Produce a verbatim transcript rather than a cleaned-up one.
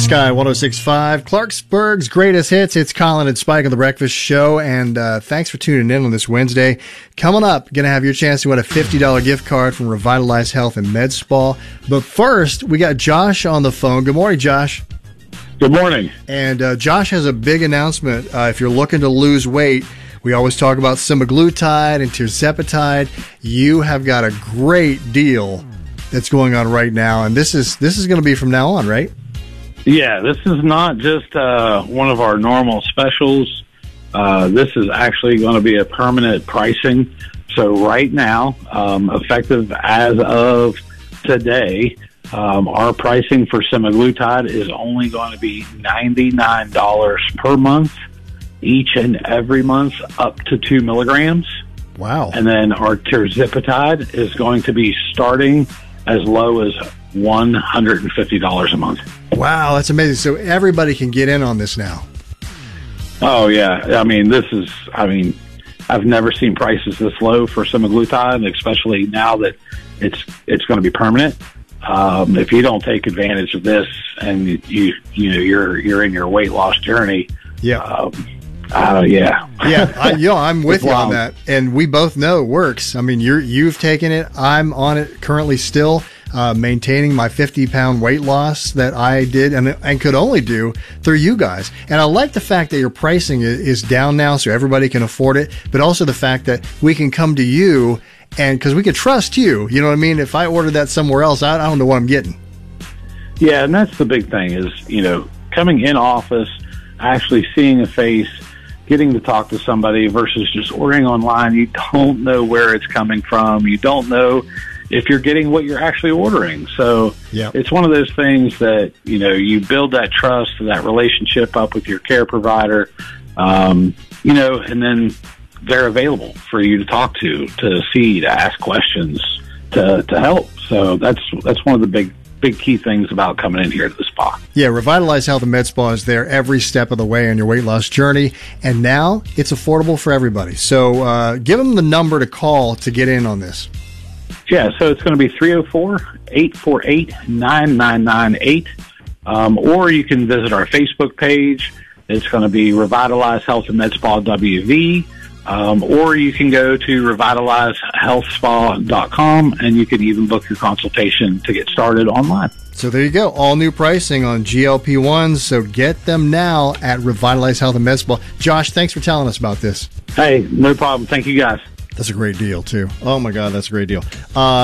Sky one oh six point five, Clarksburg's greatest hits. It's Colin and Spike on The Breakfast Show, and uh, thanks for tuning in on this Wednesday. Coming up, going to have your chance to win a fifty dollars gift card from Revitalize Health and Med Spa. But first, we got Josh on the phone. Good morning, Josh. Good morning. And uh, Josh has a big announcement. Uh, if you're looking to lose weight, we always talk about semaglutide and tirzepatide. You have got a great deal that's going on right now, and this is this is going to be from now on, right? Yeah, this is not just uh, one of our normal specials. Uh, this is actually going to be a permanent pricing. So right now, um, effective as of today, um, our pricing for semaglutide is only going to be ninety-nine dollars per month, each and every month, up to two milligrams. Wow. And then our tirzepatide is going to be starting as low as one hundred fifty dollars a month. Wow, that's amazing. So everybody can get in on this now. Oh, yeah. I mean, this is, I mean, I've never seen prices this low for semaglutide, especially now that it's it's going to be permanent. Um, if you don't take advantage of this and you you know you're you're in your weight loss journey, yeah, um, uh, yeah, yeah, I, you know, I'm with you wild. on that, and we both know it works. I mean, you're you've taken it. I'm on it currently still. Uh, maintaining my fifty pound weight loss that I did and, and could only do through you guys. And I like the fact that your pricing is, is down now so everybody can afford it, but also the fact that we can come to you and because we can trust you. You know what I mean? If I ordered that somewhere else, I, I don't know what I'm getting. Yeah, and that's the big thing is, you know, coming in office, actually seeing a face, getting to talk to somebody versus just ordering online. You don't know where it's coming from. You don't know if you're getting what you're actually ordering. So yep. It's one of those things that, you know, you build that trust, that relationship up with your care provider, um, you know, and then they're available for you to talk to, to see, to ask questions, to, to help. So that's, that's one of the big, big key things about coming in here to the spa. Yeah, Revitalize Health and Med Spa is there every step of the way on your weight loss journey, and now it's affordable for everybody. So uh, give them the number to call to get in on this. Yeah, so it's going to be three oh four, eight four eight, nine nine nine eight, um, or you can visit our Facebook page. It's going to be Revitalize Health and Med Spa W V, um, or you can go to revitalize health spa dot com, and you can even book your consultation to get started online. So there you go, all new pricing on G L P ones, so get them now at Revitalize Health and Med Spa. Josh, thanks for telling us about this. Hey, no problem. Thank you, guys. That's a great deal, too. Oh, my God, that's a great deal. Uh,